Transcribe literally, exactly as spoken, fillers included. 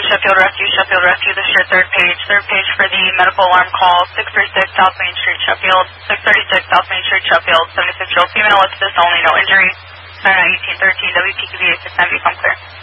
Sheffield Rescue, Sheffield Rescue, this is your third page. Third page for the medical alarm call, six thirty-six South Main Street, Sheffield. six thirty-six South Main Street, Sheffield. seventy-six year old female, what's this only, no injury. nine eighteen thirteen W P Q V eight six nine, come clear.